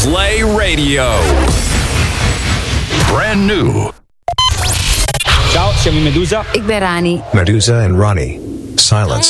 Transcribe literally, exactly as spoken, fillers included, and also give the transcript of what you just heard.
Play Radio. Brand new. Ciao, siamo i Medusa. Ik ben Rani. Medusa and Ronnie. Silence.